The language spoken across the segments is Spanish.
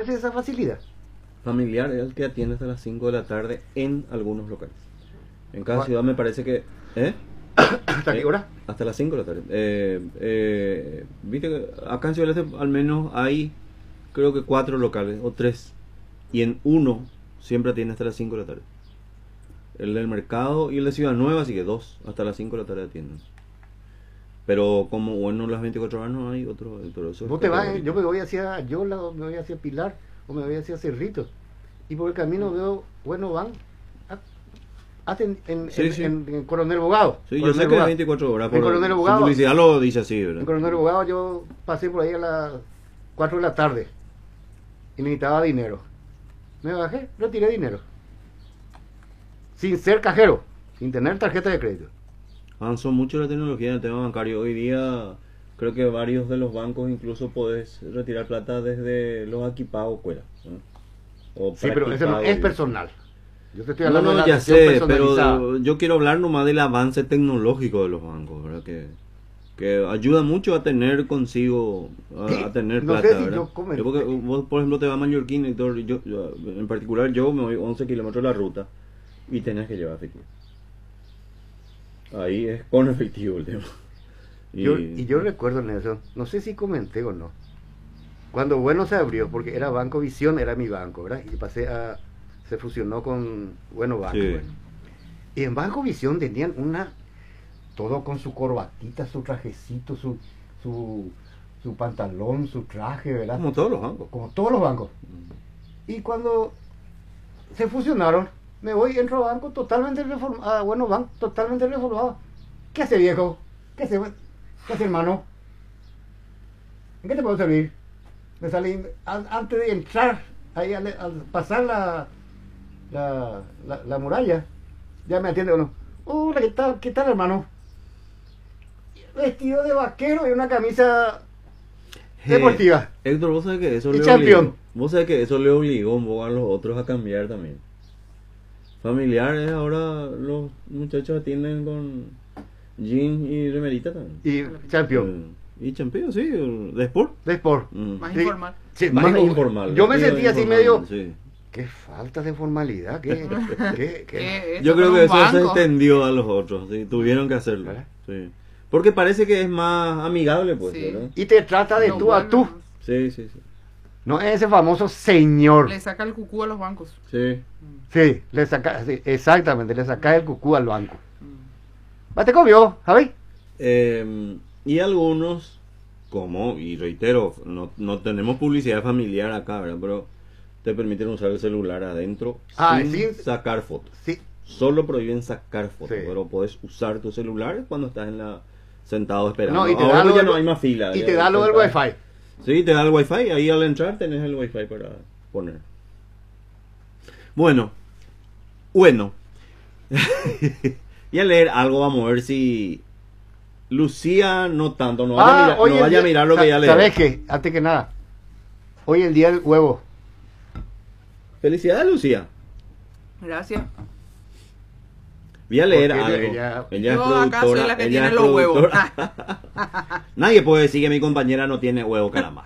ofrece esa facilidad. Familiar es el que atiende hasta las 5 de la tarde en algunos locales. En cada ¿Cuál? ciudad me parece que... ¿Hasta qué hora? Hasta las 5 de la tarde. Viste que acá en Ciudad del Este al menos hay, creo que 4 locales o 3. Y en uno siempre atiende hasta las 5 de la tarde. El del mercado y el de Ciudad Nueva, así que 2 hasta las 5 de la tarde atienden. Pero como bueno, las 24 horas no hay otro. Pero eso Vos te vas, yo me voy hacia Yola, o me voy hacia Pilar, o me voy hacia Cerritos. Y por el camino veo, bueno, van en Coronel Bogado. Sí, Coronel yo sé que es Bogado. 24 horas. En Coronel Su Bogado. publicidad lo dice así, ¿verdad? En Coronel Bogado yo pasé por ahí a las 4 de la tarde y necesitaba dinero. Me bajé, retiré dinero. Sin ser cajero, sin tener tarjeta de crédito. Avanzó mucho la tecnología en el tema bancario. Hoy día creo que varios de los bancos incluso podés retirar plata desde los Aquipagos Cuera, ¿no? O Sí, pero ese no Praxipago, es personal. Yo te estoy No, hablando de no, la ya atención sé, personalizada. pero yo quiero hablar nomás del avance tecnológico de los bancos, ¿verdad? Que ayuda mucho a tener consigo, a tener No sé plata, si ¿verdad? yo comenté. Porque vos, por ejemplo, te vas a Mallorquín y todo, en particular yo me voy 11 kilómetros de la ruta y tenés que llevar efectivo. Ahí es con efectivo el tema. Yo recuerdo, Nelson, no sé si comenté o no, cuando Bueno se abrió, porque era Banco Visión, era mi banco, ¿verdad? Y se fusionó con Bueno Banco. Sí. Bueno. Y en Banco Visión tenían todo con su corbatita, su trajecito, su pantalón, su traje, ¿verdad? Como todos los bancos. Como todos los bancos. Y cuando se fusionaron, me voy, entro a banco totalmente reformado, Bueno Banco, totalmente reformado. ¿Qué hace, viejo? ¿Qué hace, hermano? ¿En qué te puedo servir? Me salí antes de entrar, ahí al pasar la muralla, ya me atiende uno. Hola, ¿qué tal, hermano? Vestido de vaquero y una camisa deportiva. Héctor, vos sabés que eso Y le champion. obligó. Vos sabés que eso le obligó un poco a los otros a cambiar también. Familiares, ahora los muchachos atienden con jeans y remerita también. Y champion. Y champion, sí, de sport. De sport. Más Sí. informal. Sí, Más informal. Yo me vestido sentí así informal, medio... sí. Qué falta de formalidad, qué Yo creo que eso se banco. extendió a los otros, sí, tuvieron que hacerlo. ¿Eh? Sí. Porque parece que es más amigable, pues, Sí. ¿verdad? Y te trata de No, tú a bueno, tú. Sí, sí, sí. No es ese famoso señor. Le saca el cucú a los bancos. Sí. Sí, sí, exactamente, le saca el cucú al banco. ¿Te comió, Javi? Y algunos, como, y reitero, no tenemos publicidad familiar acá, ¿verdad? Pero te permiten usar el celular adentro sin sacar fotos. Sí. Solo prohíben sacar fotos, Sí. pero podés usar tu celular cuando estás sentado esperando. No, y te Ahora da ya lo no hay más fila. Y ya te da lo del sentado. wifi. Sí, te da el wifi, ahí al entrar tenés el wifi para poner. Bueno. Y a leer algo, vamos a ver si Lucía no tanto, no vaya a mirar lo que ya leí. ¿Sabes qué? Antes que nada, hoy es el día del huevo. Felicidades, Lucía. Gracias. Voy a leer Porque algo. ella Ella es Yo acá soy productora. la que ella tiene es los huevos. productora. Nadie puede decir que mi compañera no tiene huevo, caramba.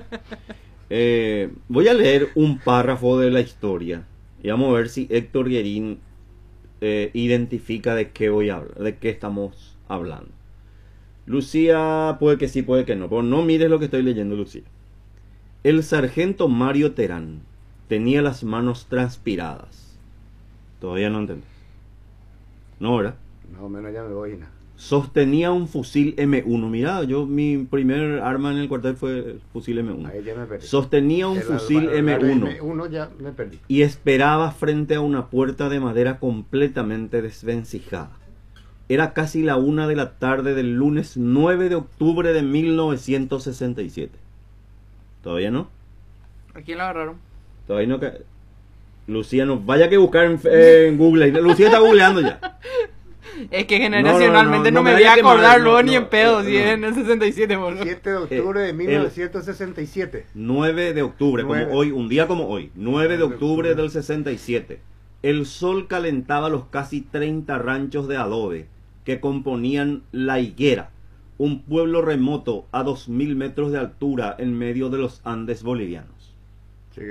Voy a leer un párrafo de la historia y vamos a ver si Héctor Guerín identifica de qué voy a hablar, de qué estamos hablando. Lucía, puede que sí, puede que no, pero no mires lo que estoy leyendo, Lucía. El sargento Mario Terán tenía las manos transpiradas. Todavía no entendés. No, ¿verdad? No, menos ya me voy. ¿No? Sostenía un fusil M1. Mirá, mi primer arma en el cuartel fue el fusil M1. Ahí ya me perdí. Sostenía un fusil M1 M1 ya me perdí. y esperaba frente a una puerta de madera completamente desvencijada. Era casi la 1 de la tarde del lunes 9 de octubre de 1967. ¿Todavía no? ¿A quién la agarraron? Todavía no. Lucía, no vaya que buscar en Google. Lucía está googleando ya. Es que generacionalmente no no, me me voy vaya a a quemar, acordar no, luego no, ni en pedo, no. si es en el 67, boludo. 7 de octubre de 1967. 9 de octubre, como 9. hoy, un día como hoy. 9 de 9 de octubre octubre. del 67. El sol calentaba los casi 30 ranchos de adobe que componían La Higuera, un pueblo remoto a 2000 metros de altura en medio de los Andes bolivianos.